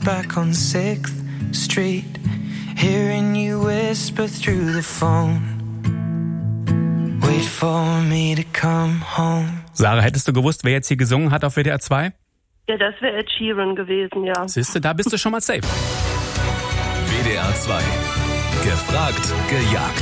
back on 6th Street, hearing you whisper through the phone. Wait for me to come home. Sarah, hättest du gewusst, wer jetzt hier gesungen hat auf WDR 2? Ja, das wäre Ed Sheeran gewesen, ja. Siehste, da bist du schon mal safe. WDR 2. Gefragt, gejagt.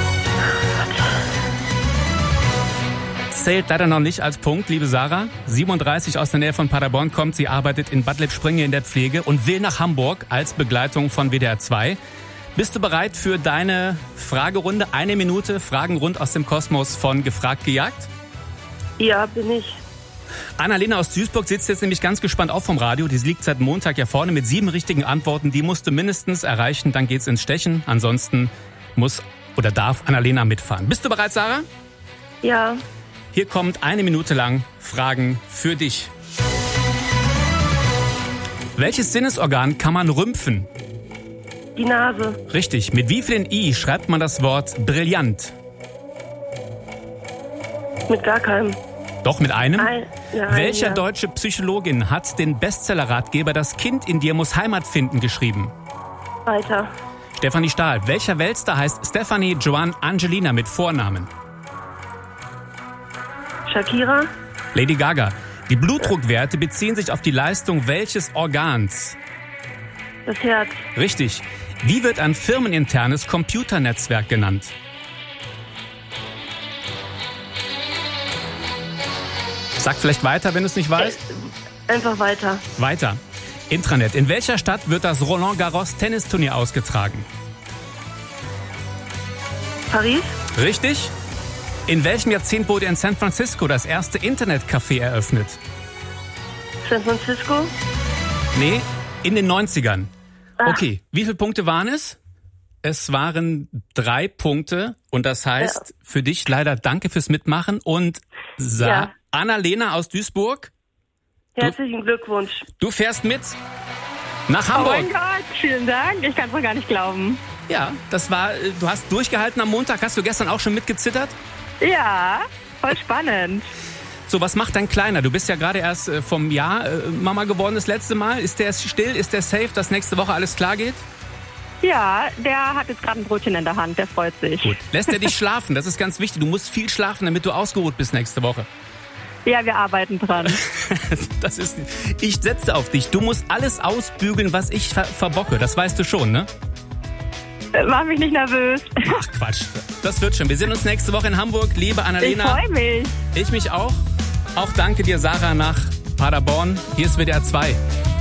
Zählt leider noch nicht als Punkt, liebe Sarah. 37 aus der Nähe von Paderborn kommt. Sie arbeitet in Bad Lippspringe in der Pflege und will nach Hamburg als Begleitung von WDR 2. Bist du bereit für deine Fragerunde? 1 Minute Fragen rund aus dem Kosmos von Gefragt, gejagt? Ja, bin ich. Annalena aus Duisburg sitzt jetzt nämlich ganz gespannt auf vom Radio. Die liegt seit Montag ja vorne mit 7 richtigen Antworten. Die musst du mindestens erreichen, dann geht's ins Stechen. Ansonsten muss oder darf Annalena mitfahren. Bist du bereit, Sarah? Ja. Hier kommt 1 Minute lang Fragen für dich. Welches Sinnesorgan kann man rümpfen? Die Nase. Richtig. Mit wie vielen I schreibt man das Wort brillant? Mit gar keinem. Doch, mit einem? Welcher ja. deutsche Psychologin hat den Bestsellerratgeber Das Kind in dir muss Heimat finden geschrieben? Weiter. Stefanie Stahl. Welcher Weltstar heißt Stephanie Joanne Angelina mit Vornamen? Shakira. Lady Gaga. Die Blutdruckwerte beziehen sich auf die Leistung welches Organs? Das Herz. Richtig. Wie wird ein firmeninternes Computernetzwerk genannt? Sag vielleicht weiter, wenn du es nicht weißt. Einfach weiter. Weiter. Intranet. In welcher Stadt wird das Roland Garros Tennisturnier ausgetragen? Paris. Richtig. In welchem Jahrzehnt wurde in San Francisco das erste Internetcafé eröffnet? San Francisco. Nee, in den 90ern. Ah. Okay, wie viele Punkte waren es? Es waren 3 Punkte und das heißt für dich leider danke fürs Mitmachen und Annalena aus Duisburg. Herzlichen Glückwunsch. Du fährst mit nach Hamburg. Oh mein Gott, vielen Dank. Ich kann es noch gar nicht glauben. Ja, du hast durchgehalten am Montag. Hast du gestern auch schon mitgezittert? Ja, voll spannend. So, was macht dein Kleiner? Du bist ja gerade erst vom Jahr Mama geworden das letzte Mal. Ist der still? Ist der safe, dass nächste Woche alles klar geht? Ja, der hat jetzt gerade ein Brötchen in der Hand. Der freut sich. Gut. Lässt er dich schlafen? Das ist ganz wichtig. Du musst viel schlafen, damit du ausgeruht bist nächste Woche. Ja, wir arbeiten dran. Ich setze auf dich. Du musst alles ausbügeln, was ich verbocke. Das weißt du schon, ne? Mach mich nicht nervös. Ach Quatsch, das wird schon. Wir sehen uns nächste Woche in Hamburg. Liebe Annalena. Ich freue mich. Ich mich auch. Auch danke dir, Sarah, nach Paderborn. Hier ist WDR 2.